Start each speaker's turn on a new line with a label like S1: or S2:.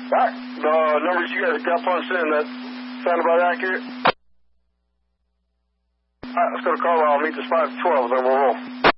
S1: Alright, the numbers you guys got punched in, that sound about accurate? Alright, let's go to Carlisle. I'll meet the spot at 12, then we'll roll.